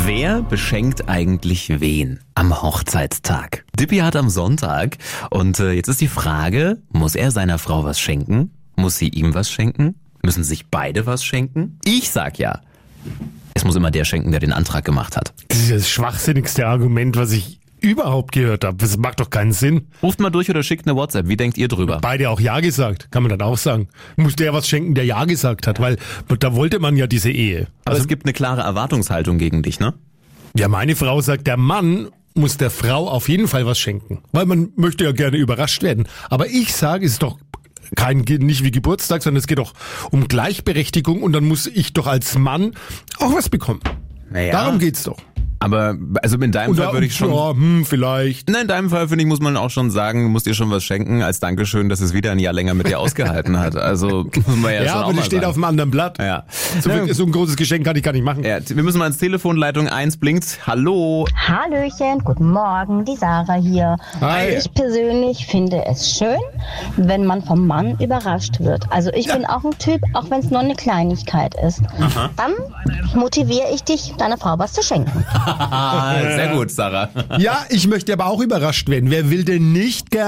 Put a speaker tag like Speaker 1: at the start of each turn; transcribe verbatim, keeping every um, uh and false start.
Speaker 1: Wer beschenkt eigentlich wen am Hochzeitstag? Dippy hat am Sonntag und äh, jetzt ist die Frage, muss er seiner Frau was schenken? Muss sie ihm was schenken? Müssen sich beide was schenken? Ich sag ja. Es muss immer der schenken, der den Antrag gemacht hat.
Speaker 2: Das ist das schwachsinnigste Argument, was ich überhaupt gehört habe. Das macht doch keinen Sinn.
Speaker 1: Ruft mal durch oder schickt eine WhatsApp. Wie denkt ihr drüber?
Speaker 2: Beide auch Ja gesagt, kann man dann auch sagen. Muss der was schenken, der Ja gesagt hat, weil da wollte man ja diese Ehe.
Speaker 1: Aber
Speaker 2: Also,
Speaker 1: es gibt eine klare Erwartungshaltung gegen dich, ne?
Speaker 2: ja, meine Frau sagt, der Mann muss der Frau auf jeden Fall was schenken, weil man möchte ja gerne überrascht werden. Aber ich sage, es ist doch kein, nicht wie Geburtstag, sondern es geht doch um Gleichberechtigung und dann muss ich doch als Mann auch was bekommen.
Speaker 1: Naja.
Speaker 2: Darum geht's doch.
Speaker 1: Aber also in deinem
Speaker 2: Und
Speaker 1: Fall
Speaker 2: da,
Speaker 1: würde ich schon...
Speaker 2: ja, hm, vielleicht.
Speaker 1: Nein, in deinem Fall, finde ich, muss man auch schon sagen, du musst dir schon was schenken als Dankeschön, dass es wieder ein Jahr länger mit dir ausgehalten hat. Also muss man ja,
Speaker 2: Ja,
Speaker 1: schon auch
Speaker 2: aber
Speaker 1: mal
Speaker 2: das steht
Speaker 1: sagen.
Speaker 2: auf einem anderen Blatt.
Speaker 1: Ja.
Speaker 2: So, viel, so ein großes Geschenk kann ich gar nicht machen.
Speaker 1: Ja, wir müssen mal ins Telefon, Leitung eins blinkt. Hallo.
Speaker 3: Hallöchen, guten Morgen, die Sarah hier.
Speaker 2: Hi.
Speaker 3: Ich persönlich finde es schön, wenn man vom Mann überrascht wird. Also ich bin auch ein Typ, auch wenn es nur eine Kleinigkeit ist. Dann motiviere ich dich, deiner Frau was zu schenken.
Speaker 1: Sehr gut, Sarah.
Speaker 2: Ja, ich möchte aber auch überrascht werden. Wer will denn nicht gerne